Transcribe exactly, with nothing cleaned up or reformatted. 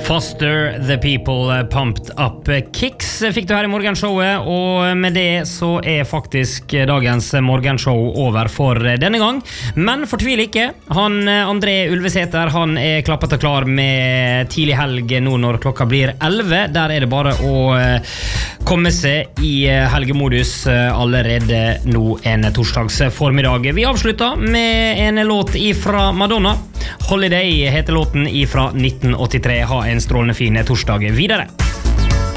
Foster the People Pumped Up Kicks fikk du her i morgenshowet, og med det så er faktisk dagens morgenshow over for denne gang. Men fortvil ikke, han André Ulveseter, han er klappet og klar med tidlig helg nå når klokka blir elleve. Der er det bare å komme seg i helgemodus allerede nå en torsdags formiddag. Vi avslutter med en låt ifra Madonna. Holiday heter låten ifra nitten åttitre. Ha en strålende fin torsdag videre.